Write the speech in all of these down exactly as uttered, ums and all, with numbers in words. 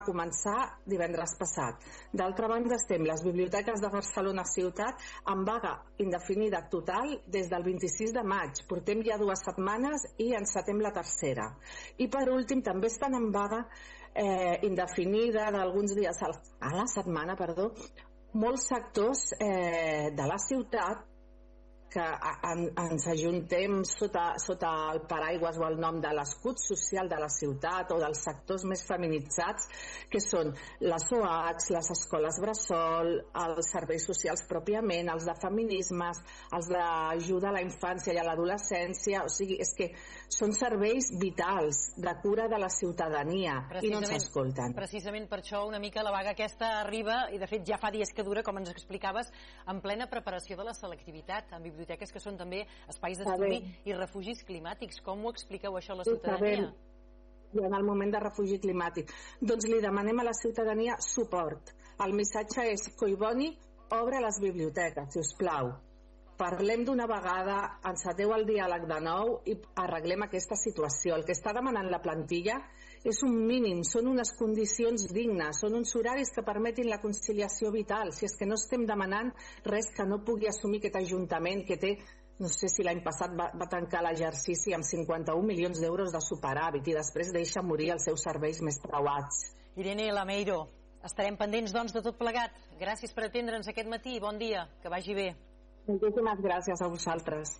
començar divendres passat. D'altra banda, estem les biblioteques de Barcelona ciutat en vaga indefinida total des del vint-i-sis de maig. Portem ja dues setmanes i encetem la tercera. I per últim, també estan en vaga eh, indefinida d'alguns dies a la setmana, perdó, molts sectors eh, de la ciutat que en, ens ajuntem sota, sota el paraigües o el nom de l'escut social de la ciutat o dels sectors més feminitzats, que són les O H, les escoles bressol, els serveis socials pròpiament, els de feminismes, els d'ajuda a la infància i a l'adolescència. O sigui, és que són serveis vitals de cura de la ciutadania i no ens escolten. Precisament per això una mica la vaga aquesta arriba, i de fet ja fa dies que dura, com ens explicaves, en plena preparació de la selectivitat, en biblioteques que són també espais d'estudi i refugis climàtics. Com ho expliqueu això a la ciutadania? I en el moment de refugi climàtic. Doncs li demanem a la ciutadania suport. El missatge és: Collboni obre les biblioteques, si us plau. Parlem d'una vegada, enceteu el diàleg de nou i arreglem aquesta situació. El que està demanant la plantilla és un mínim, són unes condicions dignes, són uns horaris que permetin la conciliació vital. Si és que no estem demanant res que no pugui assumir aquest Ajuntament que té, no sé si l'any passat va, va tancar l'exercici amb cinquanta-un milions d'euros de superàvit i després deixa morir els seus serveis més preuats. Irene Lameiro, estarem pendents doncs de tot plegat. Gràcies per atendre'ns aquest matí. Bon dia, que vagi bé. Moltíssimes gràcies a vosaltres.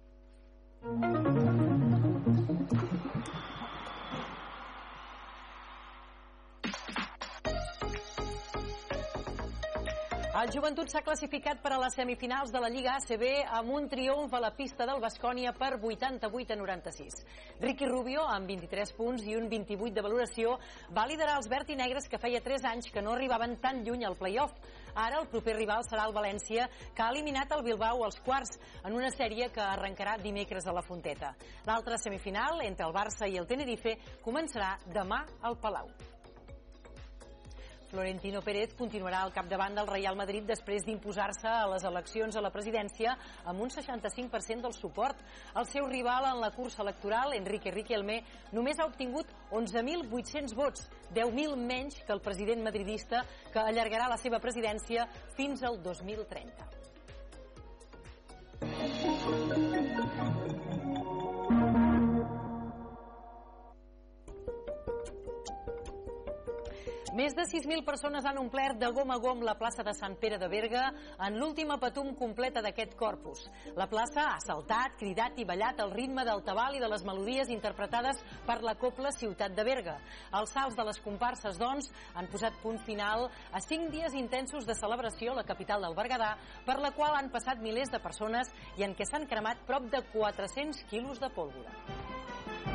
El Joventut s'ha classificat per a les semifinals de la Lliga A C B amb un triomf a la pista del Baskonia per vuitanta-vuit a noranta-sis. Ricky Rubio, amb vint-i-tres punts i un vint-i-vuit de valoració, va liderar els verd i negres que feia tres anys que no arribaven tan lluny al play-off. Ara el proper rival serà el València, que ha eliminat el Bilbao als quarts en una sèrie que arrencarà dimecres a la Fonteta. L'altra semifinal, entre el Barça i el Tenerife, començarà demà al Palau. Florentino Pérez continuarà al capdavant del Real Madrid després d'imposar-se a les eleccions a la presidència amb un seixanta-cinc per cent del suport. El seu rival en la cursa electoral, Enrique Riquelme, només ha obtingut onze mil vuit-cents vots, deu mil menys que el president madridista, que allargarà la seva presidència fins al dos mil trenta. Més de sis mil persones han omplert de gom a gom la plaça de Sant Pere de Berga en l'última patum completa d'aquest corpus. La plaça ha saltat, cridat i ballat al ritme del tabal i de les melodies interpretades per la Cobla Ciutat de Berga. Els salts de les comparses, doncs, han posat punt final a cinc dies intensos de celebració a la capital del Berguedà, per la qual han passat milers de persones i en què s'han cremat prop de quatre-cents quilos de pólvora.